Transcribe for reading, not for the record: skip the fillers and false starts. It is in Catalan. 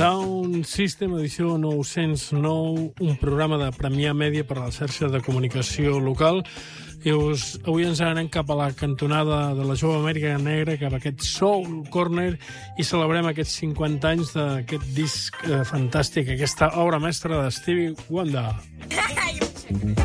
Sound System, edició 909, un programa de Premià Mèdia per a la xarxa de comunicació local. I avui ens anem cap a la cantonada de la Jove Amèrica Negra, cap a aquest Soul Corner, i celebrem aquests 50 anys d'aquest disc fantàstic, aquesta obra mestra de Stevie Wonder.